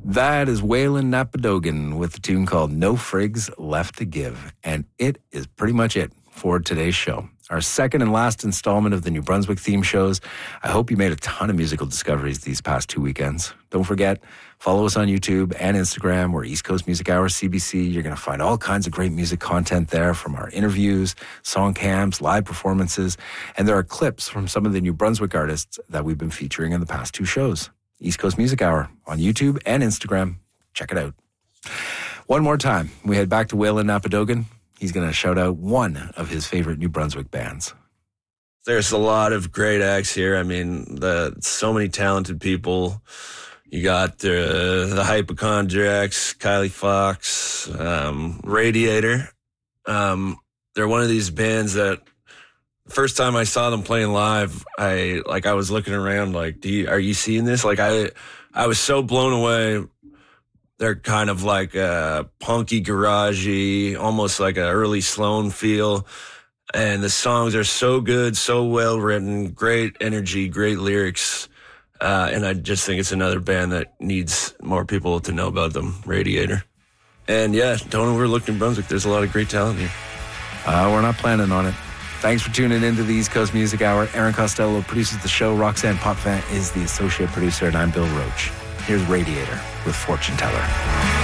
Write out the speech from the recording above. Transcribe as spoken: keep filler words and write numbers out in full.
That is Waylon Napadogan with the tune called No Frigs Left to Give. And it is pretty much it for today's show. Our second and last installment of the New Brunswick theme shows. I hope you made a ton of musical discoveries these past two weekends. Don't forget, follow us on YouTube and Instagram. We're East Coast Music Hour C B C. You're going to find all kinds of great music content there, from our interviews, song camps, live performances. And there are clips from some of the New Brunswick artists that we've been featuring in the past two shows. East Coast Music Hour on YouTube and Instagram. Check it out. One more time, we head back to Waylon Napadogan. He's going to shout out one of his favorite New Brunswick bands. There's a lot of great acts here. I mean, the so many talented people. You got the, the Hypochondriacs, Kylie Fox, um, Radiator. Um, they're one of these bands that first time I saw them playing live, I like I was looking around like, do you, are you seeing this? Like I, I was so blown away. They're kind of like a punky, garagey, almost like an early Sloan feel. And the songs are so good, so well written, great energy, great lyrics. Uh, and I just think it's another band that needs more people to know about them, Radiator. And yeah, don't overlook New Brunswick. There's a lot of great talent here. Uh, we're not planning on it. Thanks for tuning into the East Coast Music Hour. Aaron Costello produces the show. Roxanne Potvin is the associate producer, and I'm Bill Roach. Here's Radiator with Fortune Teller.